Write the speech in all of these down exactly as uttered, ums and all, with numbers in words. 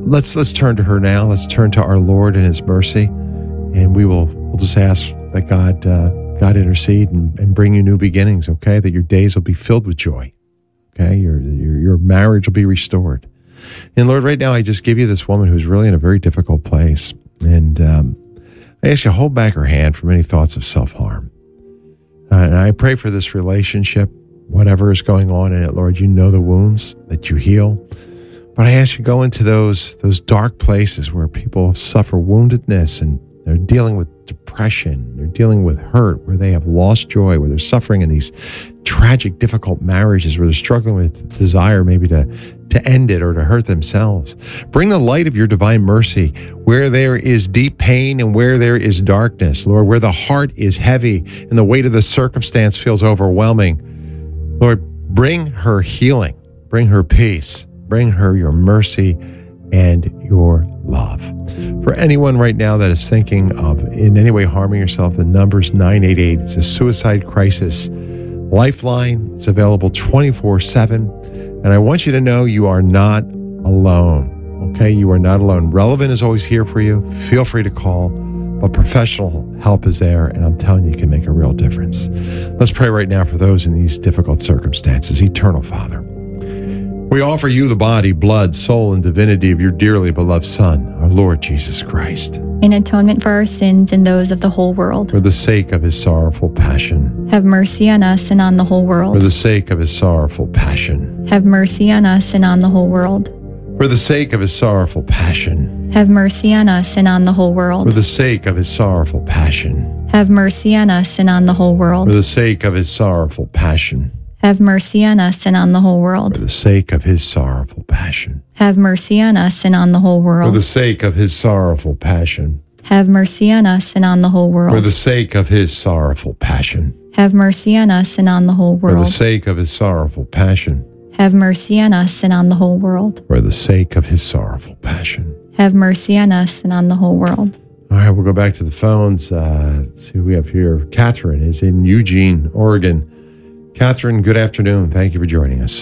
let's let's turn to her now. Let's turn to our Lord and His mercy, and we will we'll just ask that God uh, God intercede and, and bring you new beginnings. Okay, that your days will be filled with joy. Okay, your your your marriage will be restored. And Lord, right now I just give you this woman who's really in a very difficult place, and um, I ask you to hold back her hand from any thoughts of self-harm. Uh, and I pray for this relationship, whatever is going on in it, Lord. You know the wounds that you heal. But I ask you to go into those those dark places where people suffer woundedness and they're dealing with depression, they're dealing with hurt, where they have lost joy, where they're suffering in these tragic, difficult marriages, where they're struggling with desire maybe to, to end it or to hurt themselves. Bring the light of your divine mercy where there is deep pain and where there is darkness, Lord, where the heart is heavy and the weight of the circumstance feels overwhelming. Lord, bring her healing, bring her peace, bring her your mercy and your love. For anyone right now that is thinking of in any way harming yourself, the number's nine eight eight. It's a suicide crisis lifeline. It's available twenty-four seven. And I want you to know you are not alone. Okay? You are not alone. Relevant is always here for you. Feel free to call. But professional help is there, and I'm telling you, it can make a real difference. Let's pray right now for those in these difficult circumstances. Eternal Father, we offer you the body, blood, soul, and divinity of your dearly beloved Son, our Lord Jesus Christ, in atonement for our sins and those of the whole world. For the sake of his sorrowful passion. Have mercy on us and on the whole world. For the sake of his sorrowful passion. Have mercy on us and on the whole world. For the sake of his sorrowful passion. Have mercy on us and on the whole world. For the sake of his sorrowful passion. Have mercy on us and on the whole world. For the sake of his sorrowful passion. Have mercy on us and on the whole world. For the sake of his sorrowful passion. Have mercy on us and on the whole world. For the sake of his sorrowful passion. Have mercy on us and on the whole world. For the sake of his sorrowful passion. Have mercy on us and on the whole world. For the sake of his sorrowful passion. Have mercy on us and on the whole world. For the sake of his sorrowful passion. Have mercy on us and on the whole world. All right, we'll go back to the phones. Uh, let's see who we have here. Catherine is in Eugene, Oregon. Catherine, good afternoon. Thank you for joining us.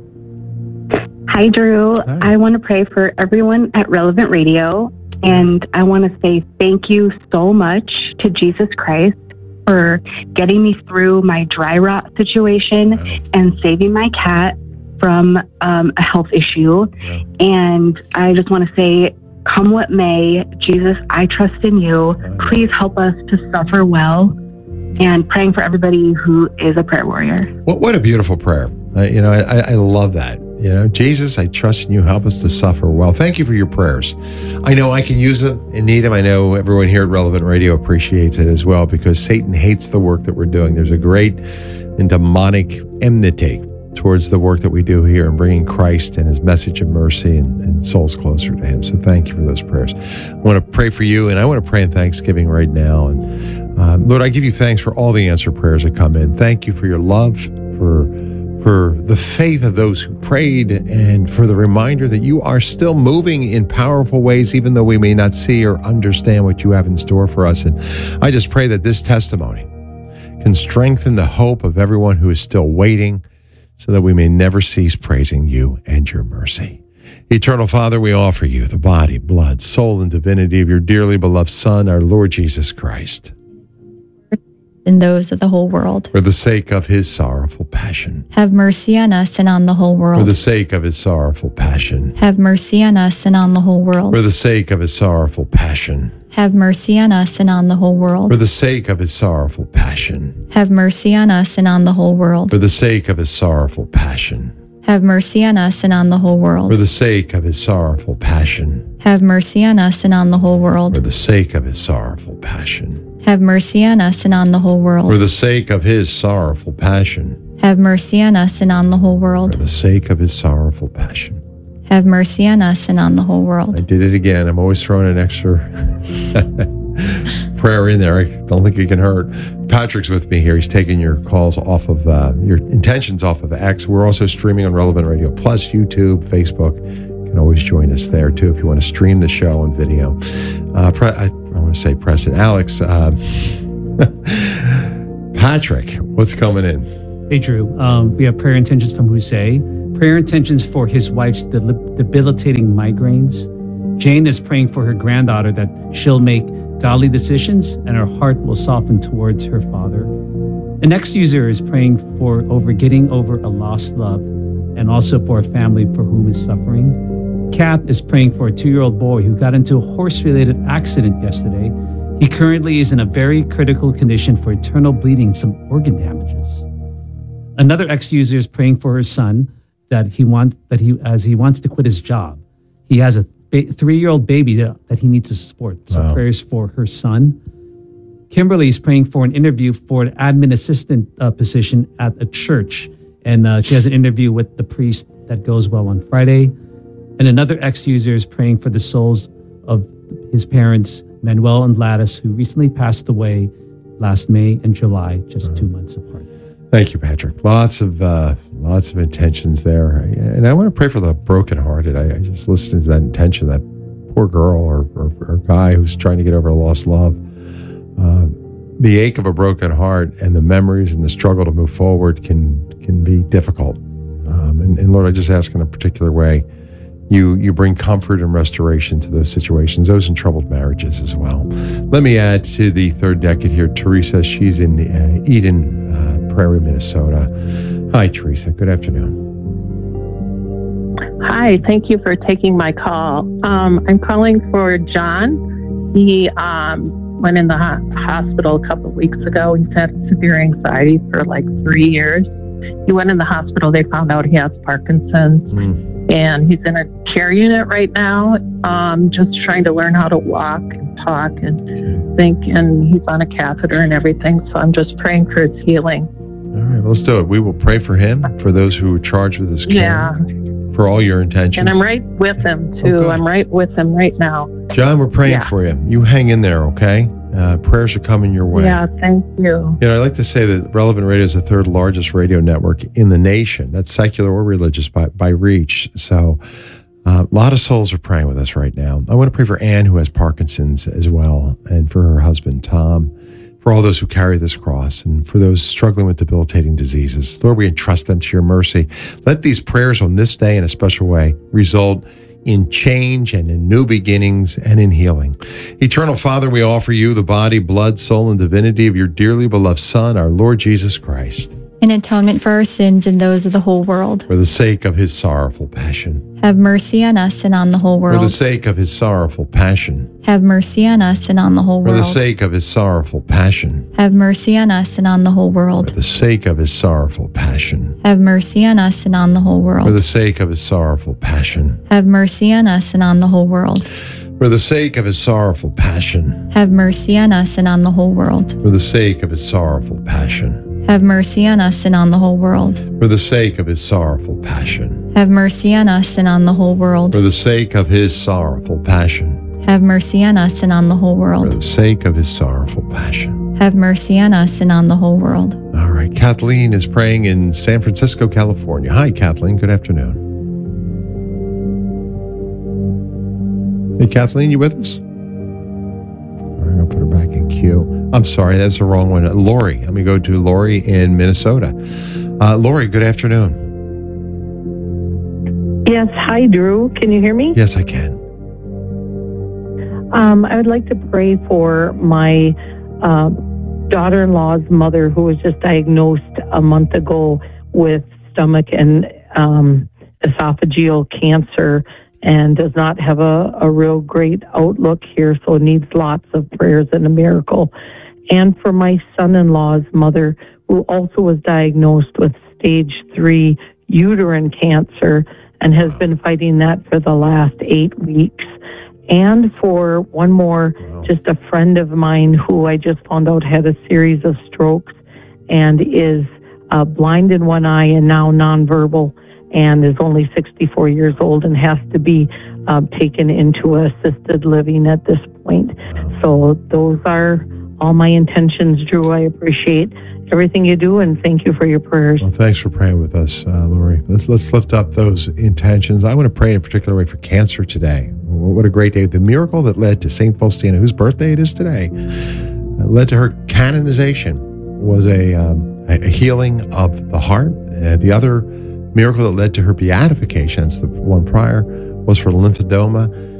Hi, Drew. Hi. I want to pray for everyone at Relevant Radio, and I want to say thank you so much to Jesus Christ for getting me through my dry rot situation Wow. and saving my cat from um, a health issue. Wow. And I just want to say, come what may, Jesus, I trust in you. Wow. Please help us to suffer well. And praying for everybody who is a prayer warrior. What what a beautiful prayer. Uh, you know, I, I love that. You know, Jesus, I trust in you. Help us to suffer well. Thank you for your prayers. I know I can use them and need them. I know everyone here at Relevant Radio appreciates it as well, because Satan hates the work that we're doing. There's a great and demonic enmity towards the work that we do here in bringing Christ and his message of mercy and, and souls closer to him. So thank you for those prayers. I want to pray for you, and I want to pray in thanksgiving right now. And uh, Lord, I give you thanks for all the answered prayers that come in. Thank you for your love, for for the faith of those who prayed, and for the reminder that you are still moving in powerful ways, even though we may not see or understand what you have in store for us. And I just pray that this testimony can strengthen the hope of everyone who is still waiting, so that we may never cease praising you and your mercy. Eternal Father, we offer you the body, blood, soul, and divinity of your dearly beloved Son, our Lord Jesus Christ, And those of the whole world. for the sake of his sorrowful passion. Have mercy on us and on the whole For world. the sake of his sorrowful passion. Have mercy on us and on the whole world. For the sake of his sorrowful passion. Have mercy on us and on the whole world. For the sake of his sorrowful passion. Have mercy on us and on the whole world. For the sake of his sorrowful passion. Have mercy on us and on the whole world. For the sake of his sorrowful passion. Have mercy on us and on the whole world. For the sake of his sorrowful passion. Have mercy on us and on the whole world. For the sake of his sorrowful passion. Have mercy on us and on the whole For world. the sake of his sorrowful passion. Have mercy on us and on the whole I world. did it again. I'm always throwing an extra prayer in there. I don't think it can hurt. Patrick's with me here. He's taking your calls off of, uh, your intentions off of X. We're also streaming on Relevant Radio Plus, YouTube, Facebook. You can always join us there, too, if you want to stream the show on video. Uh, pre- I, I want to say Preston. Alex, uh, Patrick, what's coming in? Hey, Drew. Um, we have prayer intentions from Jose. Prayer intentions for his wife's del- debilitating migraines. Jane is praying for her granddaughter that she'll make godly decisions and her heart will soften towards her father. The next user is praying for over getting over a lost love and also for a family for whom is suffering. Kat is praying for a two-year-old boy who got into a horse-related accident yesterday. He currently is in a very critical condition for internal bleeding, some organ damages. Another ex-user is praying for her son that he want that he as he wants to quit his job. He has a ba- three-year-old baby that, that he needs to support. So Wow. prayers for her son. Kimberly is praying for an interview for an admin assistant uh, position at a church, and uh, she has an interview with the priest that goes well on Friday. And another ex-user is praying for the souls of his parents, Manuel and Gladys, who recently passed away last May and July, just two months apart. Thank you, Patrick. Lots of uh, lots of intentions there, and I want to pray for the brokenhearted. I, I just listened to that intention, that poor girl or, or, or guy who's trying to get over a lost love. Uh, the ache of a broken heart and the memories and the struggle to move forward can can be difficult. Um, and, and Lord, I just ask in a particular way, you you bring comfort and restoration to those situations, those in troubled marriages as well. Let me add to the third decade here, Teresa. She's in uh, Eden uh, Prairie, Minnesota. Hi, Teresa. Good afternoon. Hi, thank you for taking my call. Um, I'm calling for John. He um, went in the ho- hospital a couple of weeks ago. He's had severe anxiety for like three years. He went in the hospital. They found out he has Parkinson's. Mm. And he's in a care unit right now, um, just trying to learn how to walk and talk and think. And he's on a catheter and everything. So I'm just praying for his healing. All right, well, let's do it. We will pray for him, for those who are charged with his care, Yeah. for all your intentions. And I'm right with him, too. Okay. I'm right with him right now. John, we're praying Yeah. for you. You hang in there, okay? Uh, prayers are coming your way. Yeah, thank you. You know, I like to say that Relevant Radio is the third largest radio network in the nation. That's secular or religious by, by reach. So uh, a lot of souls are praying with us right now. I want to pray for Anne, who has Parkinson's as well, and for her husband, Tom, for all those who carry this cross, and for those struggling with debilitating diseases. Lord, we entrust them to your mercy. Let these prayers on this day in a special way result in change and in new beginnings and in healing. Eternal Father, we offer you the body, blood, soul, and divinity of your dearly beloved Son, our Lord Jesus Christ, in atonement for our sins and those of the whole world. for the sake of his sorrowful passion. Have mercy on us and on the whole For the world. sake of his sorrowful passion. Have mercy on us and on the whole For the world. sake of his sorrowful passion. Have mercy on us and on the whole For world. the sake of his sorrowful passion. Have mercy on us and on the whole For world. the sake of his sorrowful passion. Have mercy on us and on the whole world. For the sake of his sorrowful passion. Have mercy on us and on the whole world. For the sake of his sorrowful passion. Have mercy on us and on the whole world. For the sake of his sorrowful passion. Have mercy on us and on the whole world. For the sake of his sorrowful passion. Have mercy on us and on the whole For world. the sake of his sorrowful passion. Have mercy on us and on the whole world. All right. Kathleen is praying in San Francisco, California. Hi, Kathleen. Good afternoon. Hey, Kathleen, you with us? All right, I'll put her back in queue. I'm sorry, that's the wrong one. Lori. Let me go to Lori in Minnesota. Uh, Lori, good afternoon. Yes, hi, Drew. Can you hear me? Yes, I can. Um, I would like to pray for my uh, daughter-in-law's mother, who was just diagnosed a month ago with stomach and um, esophageal cancer, and does not have a, a real great outlook here, so needs lots of prayers and a miracle. And for my son-in-law's mother, who also was diagnosed with stage three uterine cancer and has been fighting that for the last eight weeks. And for one more, Wow. just a friend of mine who I just found out had a series of strokes and is uh, blind in one eye and now nonverbal, and is only sixty-four years old and has to be uh, taken into assisted living at this point. So those are all my intentions, Drew. I appreciate everything you do, and thank you for your prayers. Well, thanks for praying with us, uh, Lori. Let's let's lift up those intentions. I want to pray in a particular way for cancer today. What a great day. The miracle that led to Saint Faustina, whose birthday it is today, uh, led to her canonization, was a, um, a healing of the heart. Uh, the other miracle that led to her beatification, that's the one prior, was for lymphedema.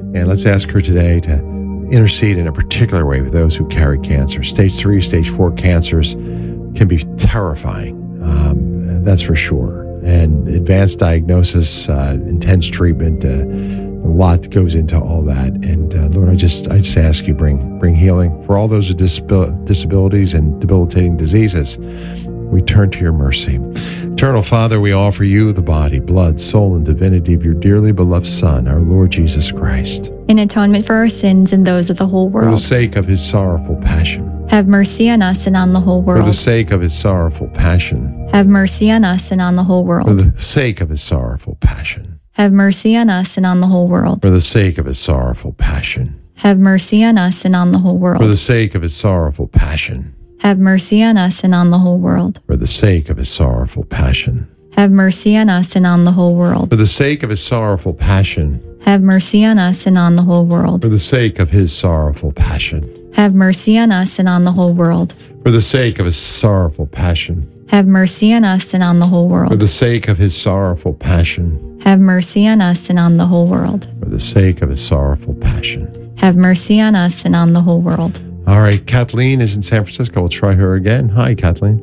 And let's ask her today to intercede in a particular way with those who carry cancer. Stage three, stage four cancers can be terrifying. Um, that's for sure. And advanced diagnosis, uh, intense treatment, uh, a lot goes into all that. And uh, Lord, I just I just ask you bring bring healing for all those with disabil- disabilities and debilitating diseases. We turn to your mercy. Eternal Father, we offer you the body, blood, soul, and divinity of your dearly beloved Son, our Lord Jesus Christ. In atonement for our sins and those of the whole For the world. sake of his sorrowful passion. Have mercy on us and on the whole For the world. sake of his sorrowful passion. Have mercy on us and on the whole For world. the sake of his sorrowful passion. Have mercy on us and on the whole world. For the sake of his sorrowful passion. Have mercy on us and on the whole For the world. sake of his sorrowful passion. Have mercy on us and on the whole world. For the sake of his sorrowful passion. Have mercy on us and on the whole world. For the sake of his sorrowful passion. Have mercy on us and on the whole world. For the sake of his sorrowful passion. Have mercy on us and on the whole world. For the sake of his sorrowful passion. Have mercy on us and on the whole For world. the sake of his sorrowful passion. Have mercy on us and on the whole world. For the sake of his sorrowful passion. Have mercy on us and on the whole world. All right, Kathleen is in San Francisco. We'll try her again. Hi, Kathleen.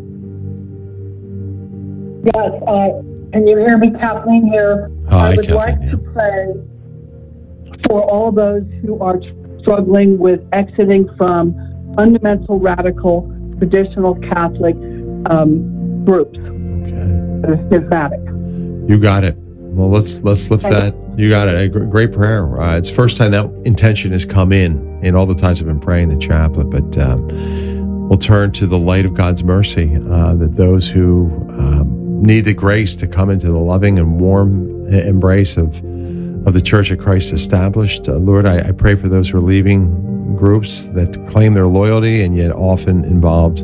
Yes, uh, can you hear me? Kathleen here. Hi, I would Kathleen, like yeah. to pray for all those who are struggling with exiting from fundamental, radical, traditional Catholic um, groups Okay. that are schismatic. You got it. Well, let's let's lift Thank that. You got it. A gr- great prayer. Uh, it's the first time that intention has come in in all the times I've been praying the chaplet. But um, we'll turn to the light of God's mercy, uh, that those who um, need the grace to come into the loving and warm e- embrace of of the Church of Christ established. Uh, Lord, I, I pray for those who are leaving groups that claim their loyalty and yet often involved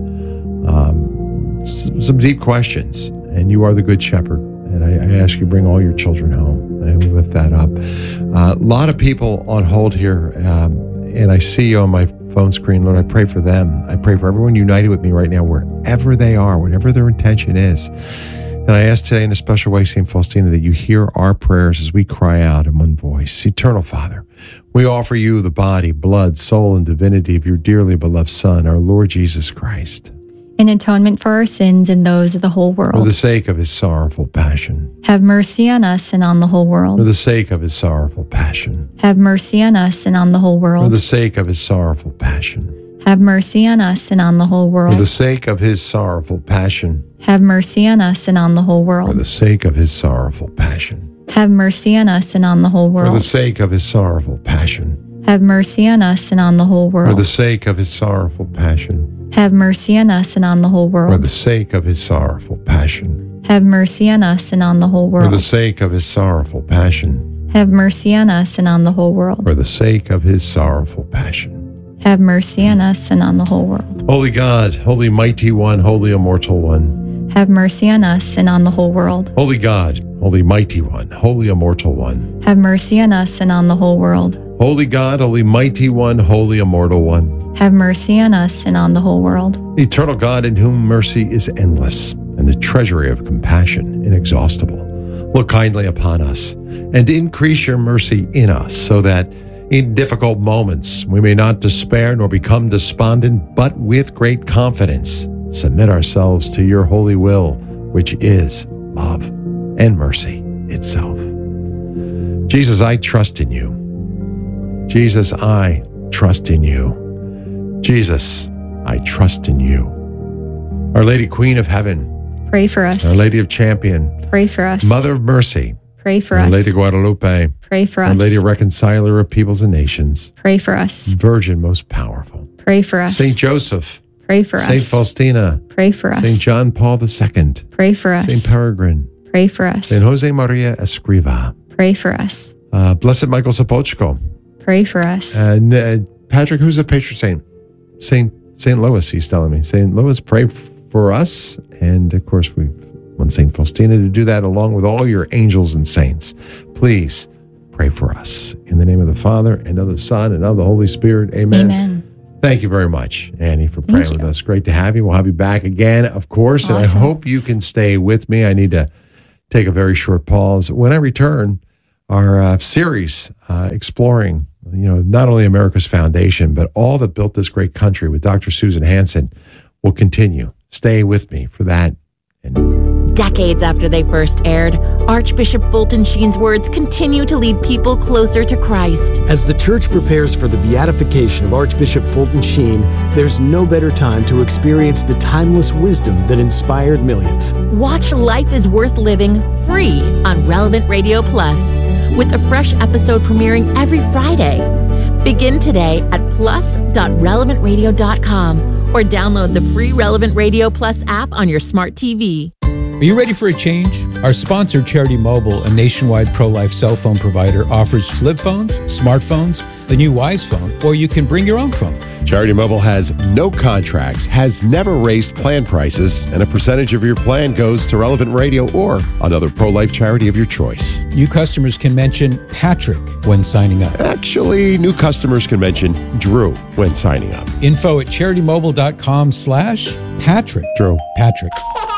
um, s- some deep questions. And you are the Good Shepherd. And I, I ask you bring all your children home. And we lift that up. Uh, a lot of people on hold here. Um, and I see you on my phone screen. Lord, I pray for them. I pray for everyone united with me right now, wherever they are, whatever their intention is. And I ask today in a special way, Saint Faustina, that you hear our prayers as we cry out in one voice. Eternal Father, we offer you the body, blood, soul, and divinity of your dearly beloved Son, our Lord Jesus Christ. In atonement for our sins and those of the whole For the world. sake of his sorrowful passion. Have mercy on us and on the whole For world. the sake of his sorrowful passion. Have mercy on us and on the whole For world. the sake of his sorrowful passion. Have mercy on us and on the whole For the world. sake of his sorrowful passion. Have mercy on us and on the whole For the world. sake of his sorrowful passion. Have mercy on us and on the whole For the world. sake of his sorrowful passion. Have mercy on us and on the whole For the world. sake of his sorrowful passion. Have mercy on us and on the whole For the world. sake of his sorrowful passion. Have mercy on us and on the whole For the world. sake of his sorrowful passion. Have mercy on us and on the whole world. For the sake of his sorrowful passion. Have mercy on us and on the whole world. Holy God, holy mighty one, holy immortal one. Have mercy on us and on the whole world. Holy God, holy mighty one, holy immortal one. Have mercy on us and on the whole world. Holy God, holy mighty one, holy immortal one. Have mercy on us and on the whole world. Eternal God, in whom mercy is endless and the treasury of compassion inexhaustible. Look kindly upon us and increase your mercy in us, so that in difficult moments we may not despair nor become despondent, but with great confidence submit ourselves to your holy will, which is love and mercy itself. Jesus, I trust in you. Jesus, I trust in you. Jesus, I trust in you. Our Lady Queen of Heaven, Pray for us. Our Lady of Champion, Pray for us. Mother of Mercy, Pray for Our us. Lady Guadalupe, Pray for Our us. Lady Reconciler of Peoples and Nations, Pray for us. Virgin most powerful, Pray for us. Saint Joseph, Pray for Saint us. Faustina, Pray for us. Saint John Paul the Second, Pray for us. Saint Peregrine, Pray for us. Saint Jose Maria Escriva, Pray for us. uh, Blessed Michael Sopochko, Pray for us. and uh, Patrick, who's the patron saint? Saint Saint Louis, he's telling me. Saint Louis, pray f- for us. And of course, we want Saint Faustina to do that along with all your angels and saints. Please pray for us. In the name of the Father, and of the Son, and of the Holy Spirit. Amen. Amen. Thank you very much, Annie, for praying Thank with you. us. Great to have you. We'll have you back again, of course. And I Awesome. hope you can stay with me. I need to take a very short pause. When I return, our uh, series uh, exploring you know, not only America's foundation, but all that built this great country with Doctor Susan Hansen will continue. Stay with me for that. And decades after they first aired, Archbishop Fulton Sheen's words continue to lead people closer to Christ. As the church prepares for the beatification of Archbishop Fulton Sheen, there's no better time to experience the timeless wisdom that inspired millions. Watch Life is Worth Living free on Relevant Radio Plus, with a fresh episode premiering every Friday. Begin today at plus dot relevant radio dot com or download the free Relevant Radio Plus app on your smart T V. Are you ready for a change? Our sponsor, Charity Mobile, a nationwide pro-life cell phone provider, offers flip phones, smartphones, the new Wise Phone, or you can bring your own phone. Charity Mobile has no contracts, has never raised plan prices, and a percentage of your plan goes to Relevant Radio or another pro-life charity of your choice. New customers can mention Patrick when signing up. Actually, new customers can mention Drew when signing up. Info at charitymobile.com slash Patrick. Drew. Patrick.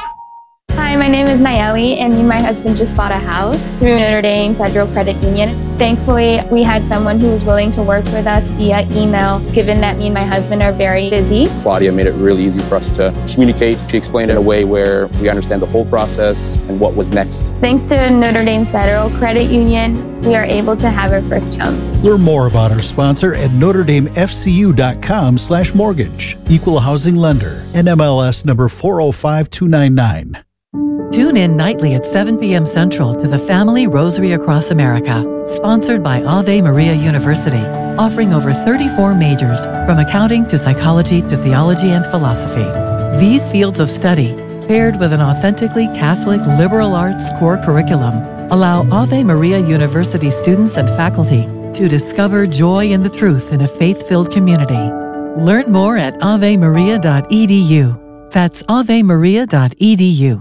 Hi, my name is Nayeli, and me and my husband just bought a house through Notre Dame Federal Credit Union. Thankfully, we had someone who was willing to work with us via email, given that me and my husband are very busy. Claudia made it really easy for us to communicate. She explained it in a way where we understand the whole process and what was next. Thanks to Notre Dame Federal Credit Union, we are able to have our first home. Learn more about our sponsor at notre dame f c u dot com slash mortgage. Equal housing lender. N M L S number four oh five two nine nine. Tune in nightly at seven p.m. Central to the Family Rosary Across America, sponsored by Ave Maria University, offering over thirty-four majors, from accounting to psychology to theology and philosophy. These fields of study, paired with an authentically Catholic liberal arts core curriculum, allow Ave Maria University students and faculty to discover joy in the truth in a faith-filled community. Learn more at ave maria dot e d u. That's ave maria dot e d u.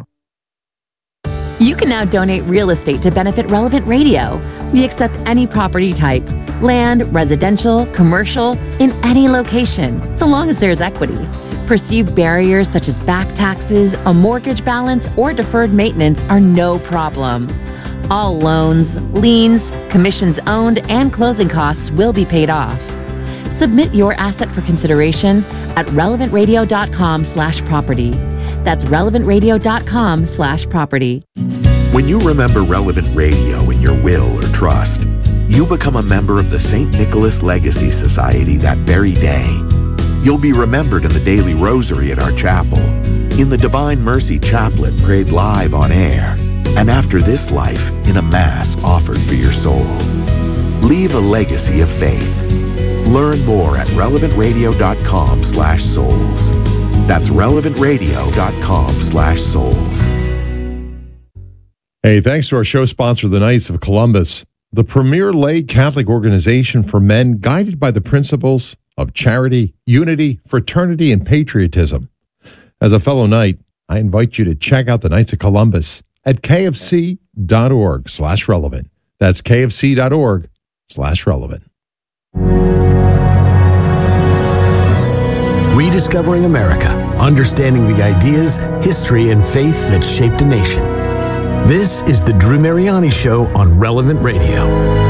You can now donate real estate to benefit Relevant Radio. We accept any property type, land, residential, commercial, in any location, so long as there's equity. Perceived barriers such as back taxes, a mortgage balance, or deferred maintenance are no problem. All loans, liens, commissions owned, and closing costs will be paid off. Submit your asset for consideration at relevant radio dot com slash property. That's relevant radio dot com slash property. When you remember Relevant Radio in your will or trust, you become a member of the Saint Nicholas Legacy Society that very day. You'll be remembered in the daily rosary at our chapel, in the Divine Mercy Chaplet prayed live on air, and after this life in a Mass offered for your soul. Leave a legacy of faith. Learn more at relevant radio dot com slash souls. That's relevant radio dot com slash souls. Hey, thanks to our show sponsor, the Knights of Columbus, the premier lay Catholic organization for men guided by the principles of charity, unity, fraternity, and patriotism. As a fellow Knight, I invite you to check out the Knights of Columbus at k f c dot org slash relevant. That's k f c dot org slash relevant. Rediscovering America, understanding the ideas, history, and faith that shaped a nation. This is the Drew Mariani Show on Relevant Radio.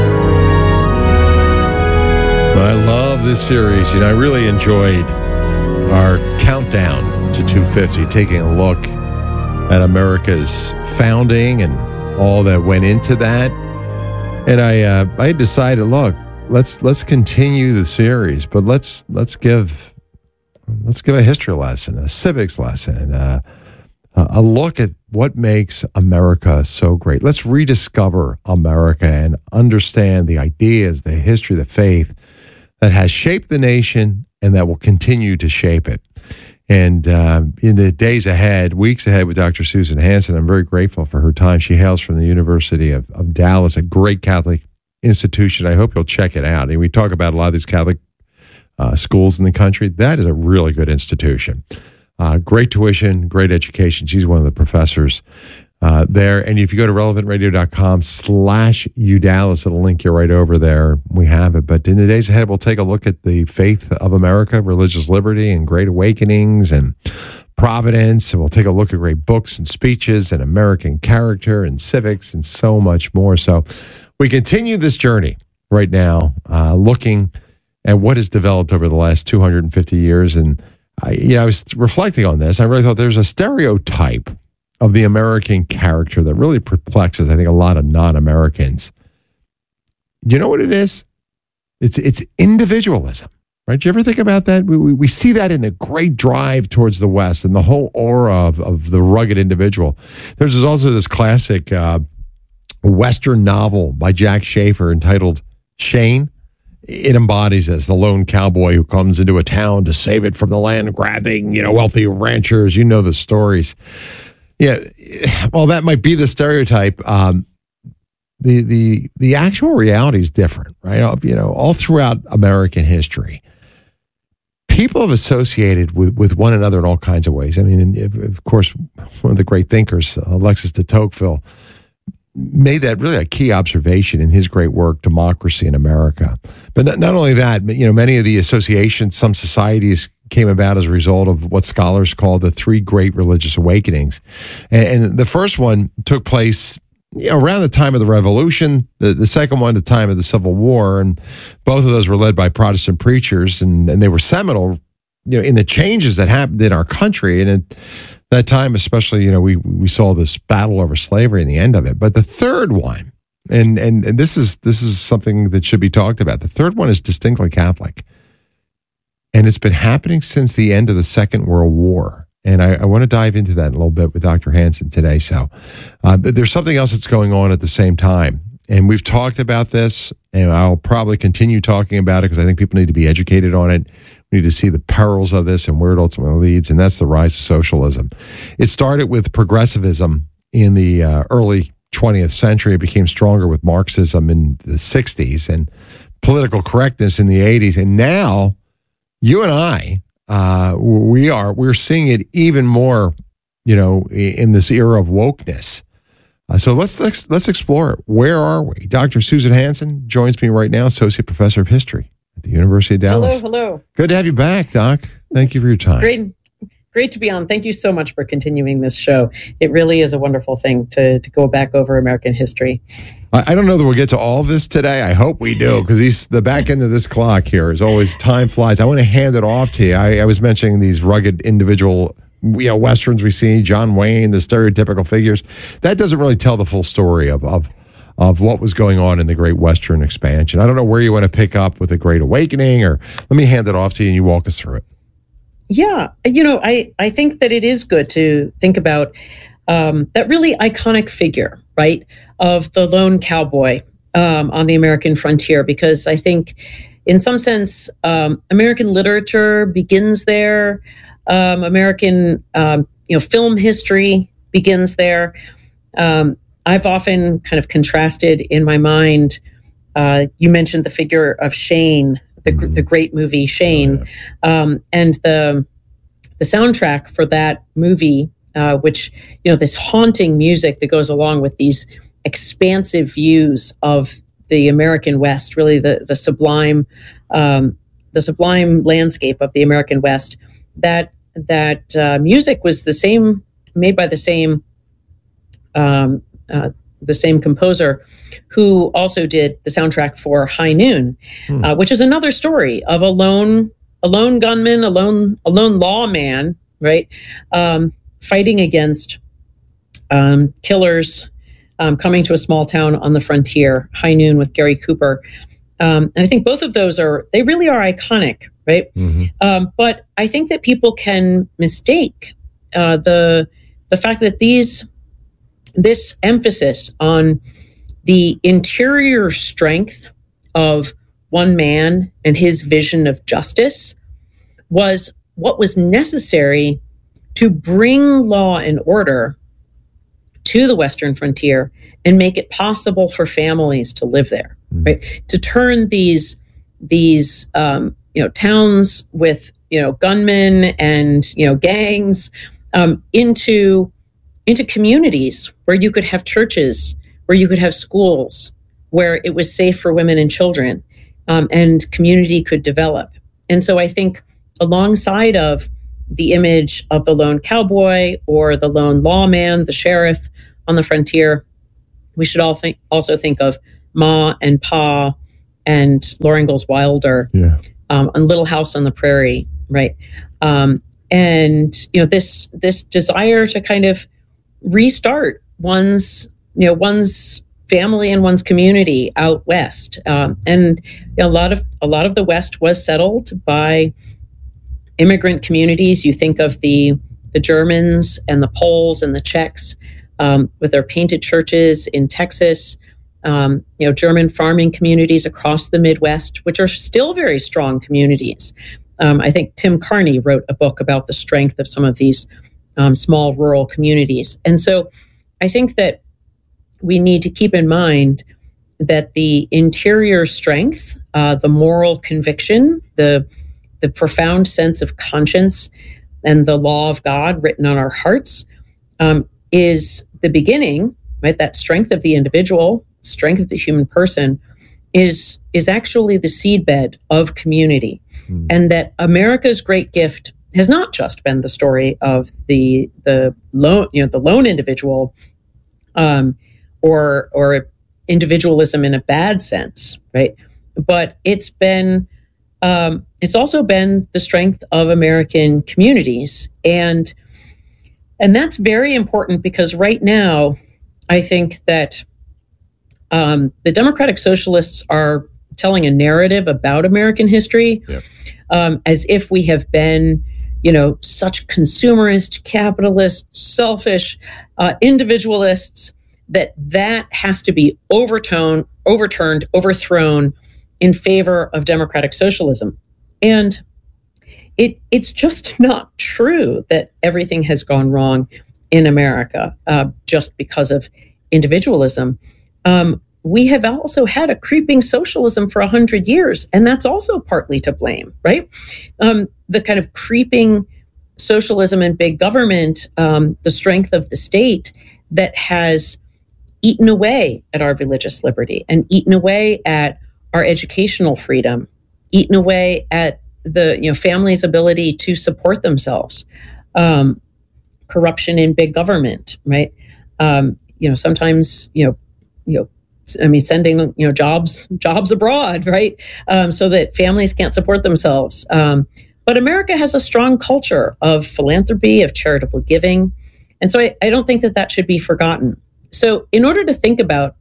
I love this series. You know, I really enjoyed our countdown to two fifty, taking a look at America's founding and all that went into that. And I, uh, I decided, look, let's let's continue the series, but let's let's give let's give a history lesson, a civics lesson, uh, a look at what makes America so great. Let's rediscover America and understand the ideas, the history, the faith that has shaped the nation and that will continue to shape it. And um, in the days ahead, weeks ahead with Doctor Susan Hansen, I'm very grateful for her time. She hails from the University of, of Dallas, a great Catholic institution. I hope you'll check it out. And we talk about a lot of these Catholic uh, schools in the country. That is a really good institution. Uh, great tuition, great education. She's one of the professors uh, there. And if you go to relevant radio dot com slash UDallas, it'll link you right over there. We have it. But in the days ahead, we'll take a look at the faith of America, religious liberty, and great awakenings and providence. And we'll take a look at great books and speeches and American character and civics and so much more. So we continue this journey right now uh, looking at what has developed over the last two hundred fifty years. And I, you know, I was reflecting on this. I really thought there's a stereotype of the American character that really perplexes, I think, a lot of non-Americans. Do you know what it is? It's it's individualism, right? Do you ever think about that? We, we, we see that in the great drive towards the West and the whole aura of, of the rugged individual. There's also this classic uh, Western novel by Jack Schaefer entitled Shane. It embodies this, the lone cowboy who comes into a town to save it from the land grabbing, you know, wealthy ranchers. You know the stories. Yeah, well, that might be the stereotype. Um, the the the actual reality is different, right? You know, all throughout American history, people have associated with, with one another in all kinds of ways. I mean, of course, one of the great thinkers, Alexis de Tocqueville, made that really a key observation in his great work, Democracy in America. But not, not only that, but, you know, many of the associations, some societies came about as a result of what scholars call the three great religious awakenings. And, and the first one took place, you know, around the time of the Revolution, the, the second one at the time of the Civil War, and both of those were led by Protestant preachers, and, and they were seminal, you know, in the changes that happened in our country. And at that time, especially, you know, we we saw this battle over slavery and the end of it. But the third one, and and and this is this is something that should be talked about. The third one is distinctly Catholic, and it's been happening since the end of the Second World War. And I, I want to dive into that a little bit with Doctor Hansen today. So uh, there's something else that's going on at the same time. And we've talked about this, and I'll probably continue talking about it because I think people need to be educated on it. We need to see the perils of this and where it ultimately leads, and that's the rise of socialism. It started with progressivism in the uh, early twentieth century. It became stronger with Marxism in the sixties and political correctness in the eighties. And now, you and I, uh, we are we're seeing it even more, you know, in this era of wokeness. Uh, so let's, let's let's explore it. Where are we? Doctor Susan Hansen joins me right now, Associate Professor of History at the University of Dallas. Hello, hello. Good to have you back, Doc. Thank you for your time. It's great, great to be on. Thank you so much for continuing this show. It really is a wonderful thing to to go back over American history. I, I don't know that we'll get to all of this today. I hope we do, because the back end of this clock here is always time flies. I want to hand it off to you. I, I was mentioning these rugged individual, you know, Westerns we see, John Wayne, the stereotypical figures. That doesn't really tell the full story of of of what was going on in the Great Western Expansion. I don't know where you want to pick up with the Great Awakening, or let me hand it off to you and you walk us through it. Yeah, you know, I, I think that it is good to think about um, that really iconic figure, right, of the lone cowboy um, on the American frontier, because I think in some sense, um, American literature begins there. Um, American, um, you know, film history begins there. Um, I've often kind of contrasted in my mind. Uh, you mentioned the figure of Shane, the the great movie Shane, um, and the the soundtrack for that movie, uh, which, you know, this haunting music that goes along with these expansive views of the American West, really the the sublime um, the sublime landscape of the American West. That that uh, music was the same, made by the same um, uh, the same composer, who also did the soundtrack for High Noon, hmm. uh, which is another story of a lone a lone gunman, a lone a lone lawman, right, um, fighting against um, killers, um, coming to a small town on the frontier. High Noon with Gary Cooper. Um, and I think both of those are, they really are iconic, right? Mm-hmm. Um, but I think that people can mistake uh, the the fact that these this emphasis on the interior strength of one man and his vision of justice was what was necessary to bring law and order to the Western frontier and make it possible for families to live there. Right, to turn these these um, you know towns with you know gunmen and you know gangs um, into into communities where you could have churches, where you could have schools, where it was safe for women and children, um, and community could develop. And so I think alongside of the image of the lone cowboy or the lone lawman, the sheriff on the frontier, we should all think also think of Ma and Pa and Laura Ingalls Wilder yeah. um, on Little House on the Prairie, right? Um, and you know this this desire to kind of restart one's you know one's family and one's community out west, um, and you know, a lot of a lot of the West was settled by immigrant communities. You think of the the Germans and the Poles and the Czechs um, with their painted churches in Texas. Um, you know, German farming communities across the Midwest, which are still very strong communities. Um, I think Tim Carney wrote a book about the strength of some of these um, small rural communities. And so I think that we need to keep in mind that the interior strength, uh, the moral conviction, the the profound sense of conscience and the law of God written on our hearts um, is the beginning, right? That strength of the individual, strength of the human person is is actually the seedbed of community. Mm. And that America's great gift has not just been the story of the the lone, you know, the lone individual um, or or individualism in a bad sense, right? But it's been um, it's also been the strength of American communities. And and that's very important because right now I think that Um, the Democratic Socialists are telling a narrative about American history yeah. um, as if we have been, you know, such consumerist, capitalist, selfish uh, individualists that that has to be overturned, overturned, overthrown in favor of democratic socialism. And it it's just not true that everything has gone wrong in America uh, just because of individualism. Um, we have also had a creeping socialism for a hundred years, and that's also partly to blame, right? Um, the kind of creeping socialism and big government, um, the strength of the state that has eaten away at our religious liberty and eaten away at our educational freedom, eaten away at the you know families' ability to support themselves, um, corruption in big government, right? Um, you know, sometimes you know. you know, I mean, sending, you know, jobs, jobs abroad, right? Um, so that families can't support themselves. Um, but America has a strong culture of philanthropy, of charitable giving. And so I, I don't think that that should be forgotten. So in order to think about,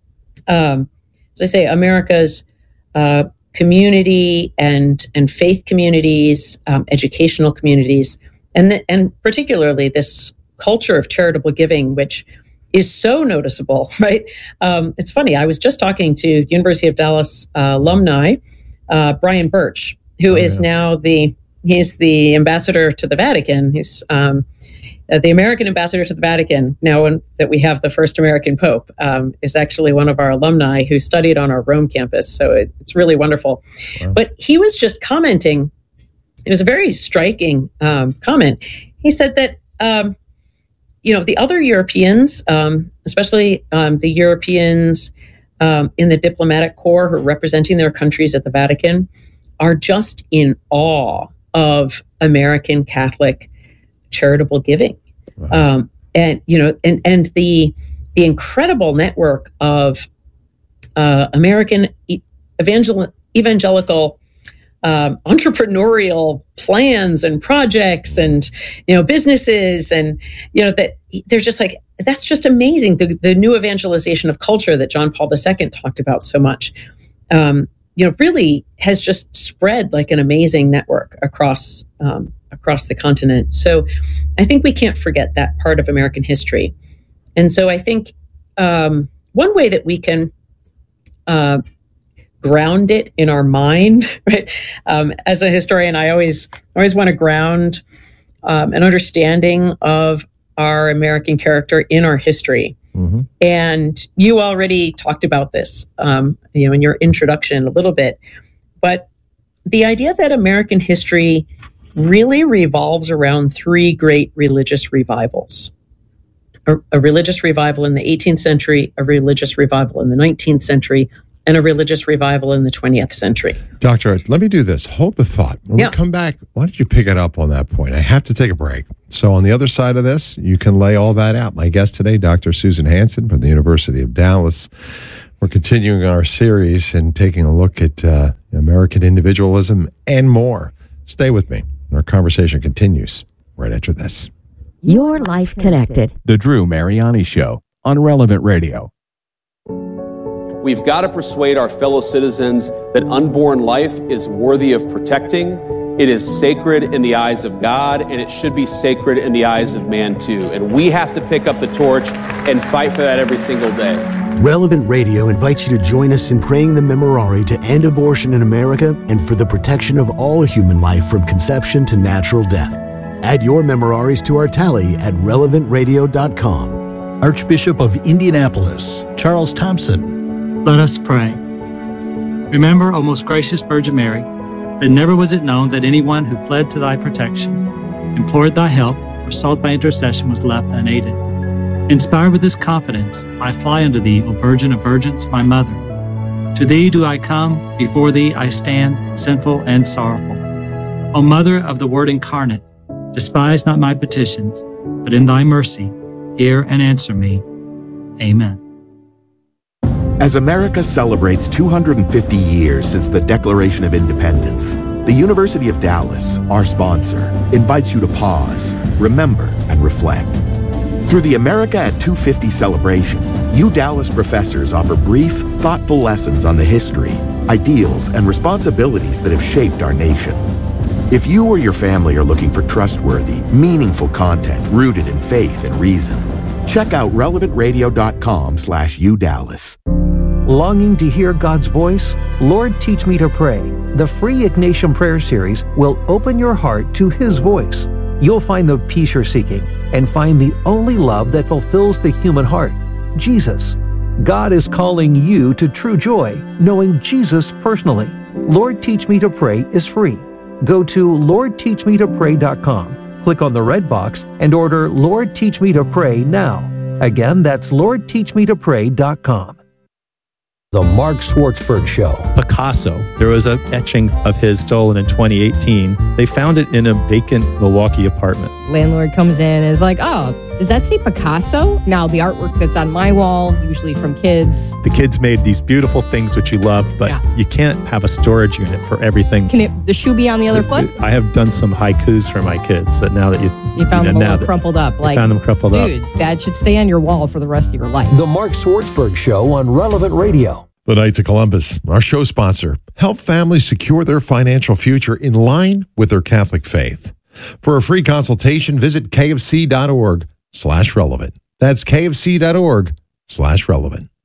um, as I say, America's uh, community and, and faith communities, um, educational communities, and, the, and particularly this culture of charitable giving, which is so noticeable, right? Um, it's funny. I was just talking to University of Dallas uh, alumni, uh, Brian Birch, who oh, is yeah. now the, he's the ambassador to the Vatican. He's um, uh, the American ambassador to the Vatican. Now when, that we have the first American Pope, um, is actually one of our alumni who studied on our Rome campus. So it, it's really wonderful. Wow. But he was just commenting, it was a very striking um, comment. He said that, um, you know, the other Europeans, um, especially um, the Europeans um, in the diplomatic corps who are representing their countries at the Vatican, are just in awe of American Catholic charitable giving. Wow. Um, and, you know, and, and the the incredible network of uh, American evangel- evangelical Um, entrepreneurial plans and projects and, you know, businesses and, you know, that they're just like, that's just amazing. The, the new evangelization of culture that John Paul the Second talked about so much, um, you know, really has just spread like an amazing network across, um, across the continent. So I think we can't forget that part of American history. And so I think um, one way that we can uh, ground it in our mind, right? Um, as a historian, I always always want to ground um, an understanding of our American character in our history. Mm-hmm. And you already talked about this, um, you know, in your introduction a little bit. But the idea that American history really revolves around three great religious revivals. A, a religious revival in the eighteenth century, a religious revival in the nineteenth century, and a religious revival in the twentieth century. Doctor, let me do this. Hold the thought. When yeah. we come back, why don't you pick it up on that point? I have to take a break. So on the other side of this, you can lay all that out. My guest today, Doctor Susan Hansen from the University of Dallas, We're continuing our series and taking a look at uh, American individualism and more. Stay with me. Our conversation continues right after this. Your Life Connected. The Drew Mariani Show on Relevant Radio. We've got to persuade our fellow citizens that unborn life is worthy of protecting. It is sacred in the eyes of God, and it should be sacred in the eyes of man too. And we have to pick up the torch and fight for that every single day. Relevant Radio invites you to join us in praying the Memorare to end abortion in America and for the protection of all human life from conception to natural death. Add your Memoraries to our tally at relevant radio dot com. Archbishop of Indianapolis, Charles Thompson. Let us pray. Remember, O most gracious Virgin Mary, that never was it known that anyone who fled to thy protection, implored thy help, or sought thy intercession was left unaided. Inspired with this confidence, I fly unto thee, O Virgin of Virgins, my mother. To thee do I come, before thee I stand, sinful and sorrowful. O Mother of the Word incarnate, despise not my petitions, but in thy mercy, hear and answer me. Amen. As America celebrates two hundred fifty years since the Declaration of Independence, the University of Dallas, our sponsor, invites you to pause, remember, and reflect. Through the America at two fifty celebration, U Dallas professors offer brief, thoughtful lessons on the history, ideals, and responsibilities that have shaped our nation. If you or your family are looking for trustworthy, meaningful content rooted in faith and reason, check out relevant radio dot com slash U Dallas. Longing to hear God's voice? Lord, Teach Me to Pray. The free Ignatian Prayer Series will open your heart to His voice. You'll find the peace you're seeking and find the only love that fulfills the human heart, Jesus. God is calling you to true joy, knowing Jesus personally. Lord, Teach Me to Pray is free. Go to lord teach me to pray dot com, click on the red box, and order Lord, Teach Me to Pray now. Again, that's lord teach me to pray dot com. The Mark Schwartzberg Show. Picasso. There was a etching of his stolen in twenty eighteen. They found it in a vacant Milwaukee apartment. Landlord comes in and is like, oh, does that say Picasso? Now, the artwork that's on my wall, usually from kids. The kids made these beautiful things which you love, but yeah. you can't have a storage unit for everything. Can it, the shoe be on the other foot? I have done some haikus for my kids that now that you... You found you them know, all that, crumpled up. Like, found them crumpled dude, up. Dude, that should stay on your wall for the rest of your life. The Mark Schwartzberg Show on Relevant Radio. The Knights of Columbus, our show sponsor, help families secure their financial future in line with their Catholic faith. For a free consultation, visit kfc dot org slash relevant. That's kfc dot org slash relevant.